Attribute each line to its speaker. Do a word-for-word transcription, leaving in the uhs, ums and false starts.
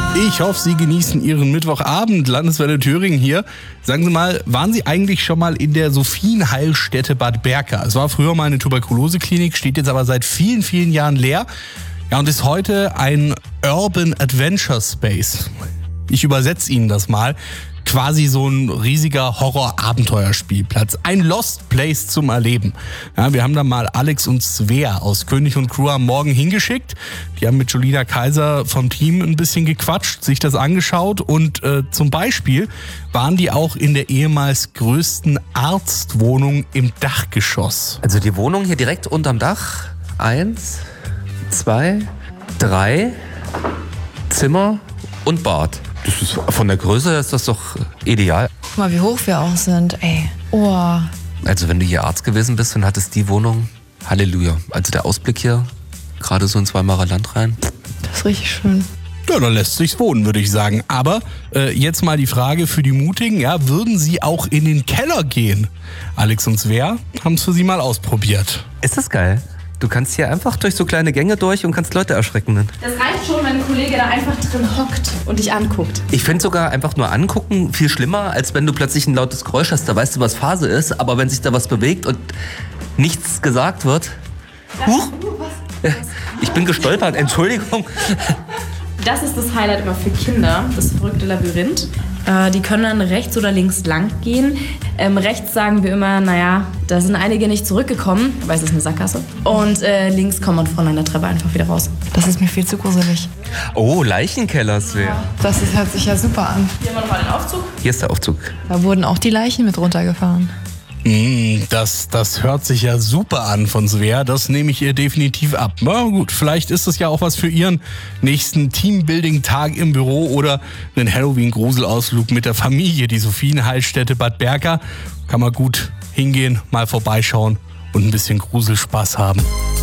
Speaker 1: Ich hoffe, Sie genießen Ihren Mittwochabend. Landeswelle Thüringen hier. Sagen Sie mal, waren Sie eigentlich schon mal in der Sophienheilstätte Bad Berka? Es war früher mal eine Tuberkuloseklinik, steht jetzt aber seit vielen, vielen Jahren leer. Ja, und ist heute ein Urban Adventure Space. Ich übersetze Ihnen das mal. Quasi so ein riesiger Horror-Abenteuerspielplatz. Ein Lost Place zum Erleben. Ja, wir haben da mal Alex und Svea aus König und Crew am Morgen hingeschickt. Die haben mit Julina Kaiser vom Team ein bisschen gequatscht, sich das angeschaut und äh, zum Beispiel waren die auch in der ehemals größten Arztwohnung im Dachgeschoss.
Speaker 2: Also die Wohnung hier direkt unterm Dach. Eins, zwei, drei Zimmer und Bad. Das ist, von der Größe ist das doch ideal.
Speaker 3: Guck mal, wie hoch wir auch sind, ey. Oh.
Speaker 2: Also wenn du hier Arzt gewesen bist, dann hattest die Wohnung, Halleluja. Also der Ausblick hier, gerade so ins Weimarer Land rein.
Speaker 3: Das ist richtig schön.
Speaker 1: Ja, da lässt sich's wohnen, würde ich sagen. Aber äh, jetzt mal die Frage für die Mutigen, ja, würden Sie auch in den Keller gehen? Alex und Svea haben es für Sie mal ausprobiert.
Speaker 2: Ist das geil? Du kannst hier einfach durch so kleine Gänge durch und kannst Leute erschrecken.
Speaker 4: Das reicht schon, wenn ein Kollege da einfach drin hockt und dich anguckt.
Speaker 2: Ich finde sogar einfach nur angucken viel schlimmer, als wenn du plötzlich ein lautes Geräusch hast. Da weißt du, was Phase ist. Aber wenn sich da was bewegt und nichts gesagt wird... Huch! Ich bin gestolpert, Entschuldigung.
Speaker 4: Das ist das Highlight immer für Kinder, das verrückte Labyrinth. Äh, die können dann rechts oder links lang gehen. Ähm, rechts sagen wir immer, naja, da sind einige nicht zurückgekommen, weil es ist eine Sackgasse. Und äh, links kommt man von einer Treppe einfach wieder raus.
Speaker 3: Das ist mir viel zu gruselig.
Speaker 2: Oh, Leichenkeller, Svea.
Speaker 3: Das ist, hört sich ja super an.
Speaker 4: Hier haben wir nochmal den Aufzug.
Speaker 2: Hier ist der Aufzug.
Speaker 3: Da wurden auch die Leichen mit runtergefahren.
Speaker 1: Mm, das, das hört sich ja super an von Svea. Das nehme ich ihr definitiv ab. Na gut, vielleicht ist es ja auch was für Ihren nächsten Teambuilding-Tag im Büro oder einen Halloween-Gruselausflug mit der Familie. Die Sophienheilstätte Bad Berka. Kann man gut hingehen, mal vorbeischauen und ein bisschen Gruselspaß haben.